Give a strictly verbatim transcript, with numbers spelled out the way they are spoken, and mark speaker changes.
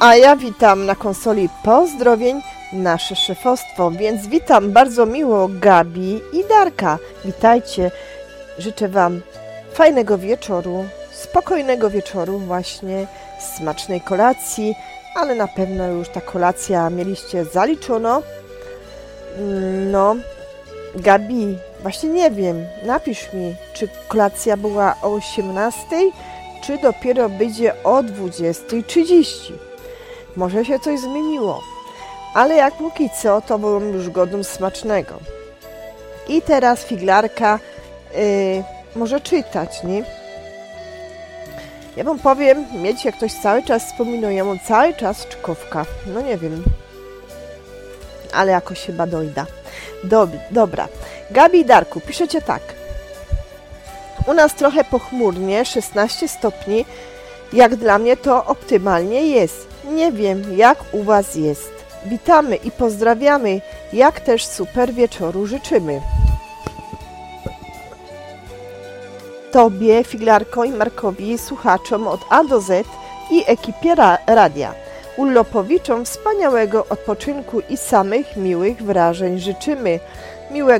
Speaker 1: A ja witam na konsoli pozdrowień nasze szefostwo, więc witam bardzo miło Gabi i Darka. Witajcie, życzę Wam fajnego wieczoru, spokojnego wieczoru właśnie, smacznej kolacji, ale na pewno już ta kolacja mieliście zaliczono. No, Gabi, właśnie nie wiem, napisz mi, czy kolacja była o osiemnastej, czy dopiero będzie o dwudziestej trzydzieści. Może się coś zmieniło, ale jak póki co, to byłem już godnym smacznego. I teraz figlarka yy, może czytać, nie? Ja wam powiem, mieć jak ktoś cały czas wspominał, ja mam cały czas czkówka. No nie wiem, ale jakoś chyba dojda. Dob dobra, Gabi i Darku, piszecie tak. U nas trochę pochmurnie, szesnaście stopni. Jak dla mnie to optymalnie jest. Nie wiem, jak u Was jest. Witamy i pozdrawiamy, jak też super wieczoru życzymy. Tobie, Figlarko i Markowi, słuchaczom od A do Z i ekipie ra radia. Urlopowiczom wspaniałego odpoczynku i samych miłych wrażeń życzymy. Miłego